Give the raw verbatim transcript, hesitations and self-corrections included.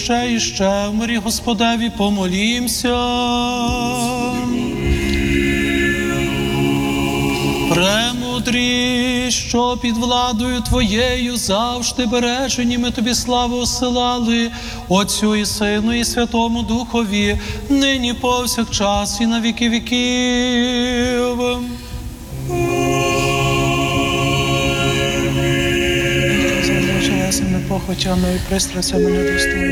ще і ще в мирі Господеві помолімся. Премудрі, що під владою Твоєю завжди бережені ми Тобі славу осилали, Отцю і Сину і Святому Духові, нині повсякчас і на віки віків. Амінь. Похотями і пристрастями недостойними.